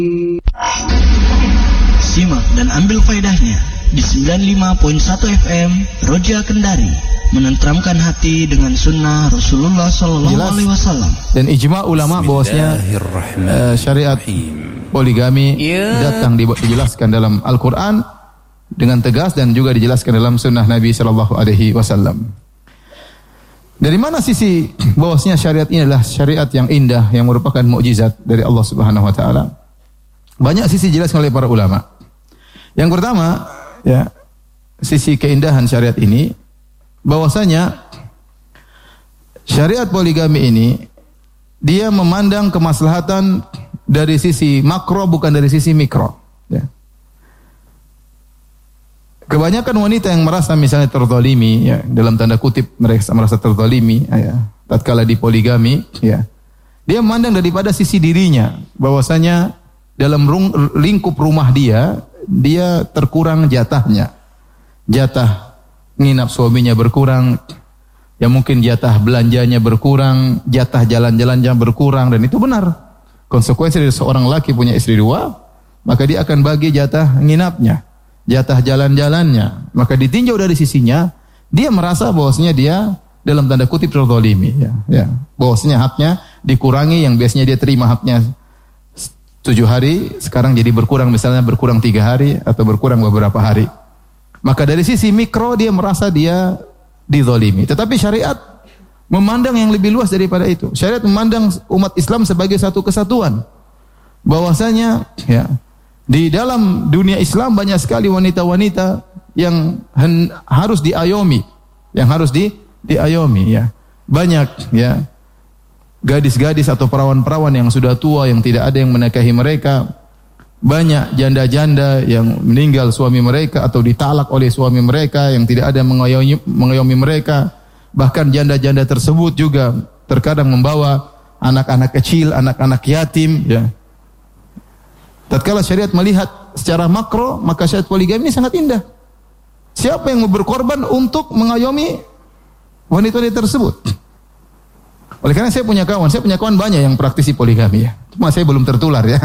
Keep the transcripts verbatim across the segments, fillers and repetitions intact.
Simak dan ambil faedahnya di sembilan puluh lima koma satu F M Roja Kendari, menenteramkan hati dengan sunnah Rasulullah Sallallahu Alaihi Wasallam. Dan ijma ulama bahwasanya uh, syariat poligami datang dijelaskan dalam Al-Quran dengan tegas dan juga dijelaskan dalam sunnah Nabi Sallallahu Alaihi Wasallam. Dari mana sisi bahwasanya syariat ini adalah syariat yang indah yang merupakan mukjizat dari Allah Subhanahu Wa Taala? Banyak sisi dijelaskan oleh para ulama. Yang pertama, ya, sisi keindahan syariat ini bahwasanya syariat poligami ini dia memandang kemaslahatan dari sisi makro bukan dari sisi mikro, ya. Kebanyakan wanita yang merasa misalnya terzalimi, ya, dalam tanda kutip mereka merasa terzalimi, ya, tatkala di poligami, ya. Dia memandang daripada sisi dirinya bahwasanya dalam lingkup rumah dia dia terkurang jatahnya. Jatah nginap suaminya berkurang, ya mungkin jatah belanjanya berkurang, jatah jalan-jalannya berkurang, dan itu benar. Konsekuensi dari seorang laki punya istri dua, maka dia akan bagi jatah nginapnya, jatah jalan-jalannya. Maka ditinjau dari sisinya, dia merasa bahwasanya dia dalam tanda kutip terzalimi, ya, ya. Bahwasanya haknya dikurangi, yang biasanya dia terima haknya tujuh hari, sekarang jadi berkurang, misalnya berkurang tiga hari atau berkurang beberapa hari. Maka dari sisi mikro dia merasa dia dizalimi. Tetapi syariat memandang yang lebih luas daripada itu. Syariat memandang umat Islam sebagai satu kesatuan. Bahwasanya, ya, di dalam dunia Islam banyak sekali wanita-wanita yang hen, harus diayomi, yang harus di, diayomi, ya. Banyak, ya, gadis-gadis atau perawan-perawan yang sudah tua yang tidak ada yang menikahi mereka. Banyak janda-janda yang meninggal suami mereka atau ditalak oleh suami mereka yang tidak ada yang mengayomi, mengayomi mereka. Bahkan janda-janda tersebut juga terkadang membawa anak-anak kecil, anak-anak yatim, ya. Tatkala syariat melihat secara makro, maka syariat poligami ini sangat indah. Siapa yang mau berkorban untuk mengayomi wanita-wanita tersebut? Oleh karena saya punya kawan, saya punya kawan banyak yang praktisi poligami, ya. Cuma saya belum tertular, ya.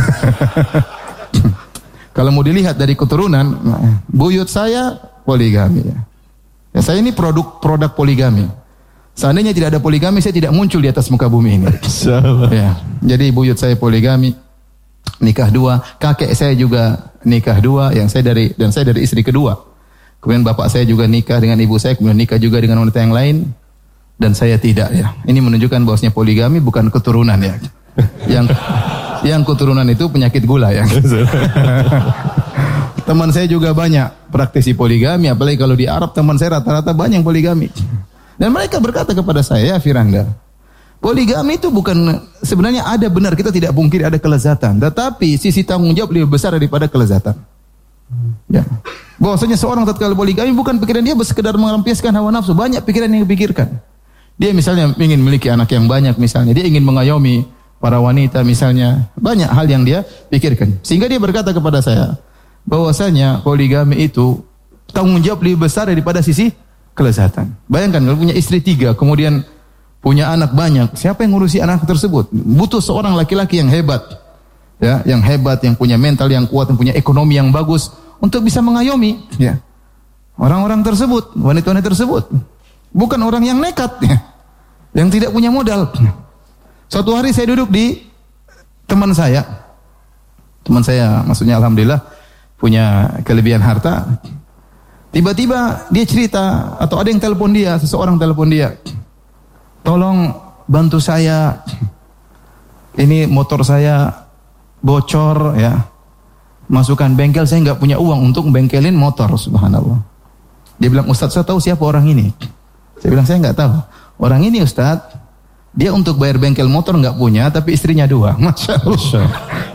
Kalau mau dilihat dari keturunan, buyut saya poligami, ya. Ya, saya ini produk produk poligami. Seandainya tidak ada poligami, saya tidak muncul di atas muka bumi ini. Ya. Jadi buyut saya poligami, nikah dua, kakek saya juga nikah dua, yang saya dari dan saya dari istri kedua. Kemudian bapak saya juga nikah dengan ibu saya, kemudian nikah juga dengan wanita yang lain. Dan saya tidak, ya. Ini menunjukkan bahwasanya poligami bukan keturunan, ya. Yang yang keturunan itu penyakit gula, ya. Teman saya juga banyak praktisi poligami, apalagi kalau di Arab teman saya rata-rata banyak poligami. Dan mereka berkata kepada saya, ya Firanda, poligami itu bukan, sebenarnya ada benar, kita tidak pungkiri ada kelezatan, tetapi sisi tanggung jawab lebih besar daripada kelezatan. Ya. Bahwasanya seorang tatkala poligami bukan pikiran dia sekedar melampiaskan hawa nafsu, banyak pikiran yang dipikirkan. Dia misalnya ingin memiliki anak yang banyak, misalnya dia ingin mengayomi para wanita, misalnya banyak hal yang dia pikirkan. Sehingga dia berkata kepada saya bahwasanya poligami itu tanggung jawab lebih besar daripada sisi kelezatan. Bayangkan kalau punya istri tiga, kemudian punya anak banyak, siapa yang ngurusi anak tersebut? Butuh seorang laki-laki yang hebat, ya, yang hebat, yang punya mental yang kuat, yang punya ekonomi yang bagus untuk bisa mengayomi, ya, orang-orang tersebut, wanita-wanita tersebut. Bukan orang yang nekat, ya, yang tidak punya modal. Suatu hari saya duduk di teman saya, teman saya, maksudnya alhamdulillah punya kelebihan harta. Tiba-tiba dia cerita atau ada yang telepon dia, seseorang telepon dia, tolong bantu saya, ini motor saya bocor, ya, masukkan bengkel, saya nggak punya uang untuk bengkelin motor. Subhanallah. Dia bilang, Ustaz, saya tahu siapa orang ini. Saya bilang, saya nggak tahu. Orang ini, Ustaz, dia untuk bayar bengkel motor nggak punya, tapi istrinya dua. Masya Allah.